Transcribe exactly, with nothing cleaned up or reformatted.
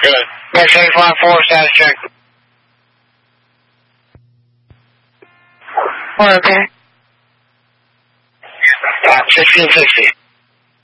Good. Yeah, seventy-five four, status check. Four, okay. Uh, sixteen sixty.